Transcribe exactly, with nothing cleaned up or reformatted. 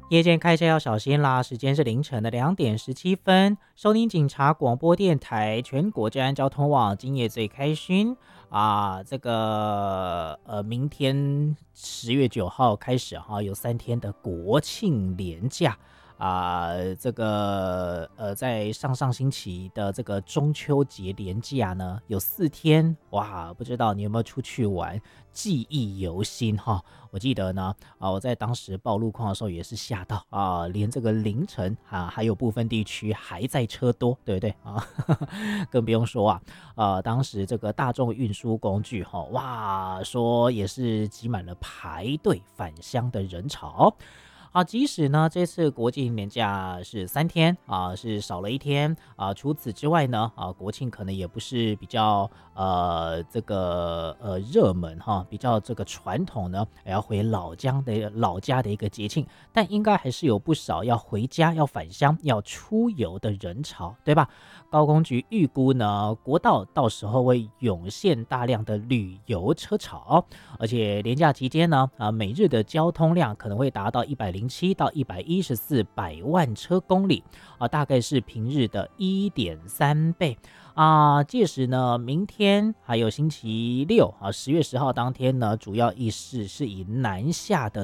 夜间开车要小心啦！时间是凌晨的两点十七分。收听警察广播电台全国治安交通网，今夜最开心啊！这个呃，明天十月九号开始哈、啊，有三天的国庆连假啊。这个呃，在上上星期的这个中秋节连假呢，有四天哇！不知道你有没有出去玩？记忆犹新哈。我记得呢，啊，我在当时报路况的时候也是吓到啊，连这个凌晨啊，还有部分地区还在车多，对不对啊？更不用说啊，呃，当时这个大众运输工具哈，哇，说也是挤满了排队返乡的人潮。啊，即使呢这次国庆年假是三天啊，是少了一天啊，除此之外呢啊，国庆可能也不是比较呃这个呃热门哈，比较这个传统呢，也要回老家的老家的一个节庆，但应该还是有不少要回家、要返乡、要出游的人潮，对吧？高工局预估呢，国道到时候会涌现大量的旅游车潮，而且连假期间呢，啊，每日的交通量可能会达到一百零七到一百一十四百万车公里，啊，大概是平日的一点三倍。啊，届时呢，明天还有星期六啊，十月十号当天呢，主要意识是以南下的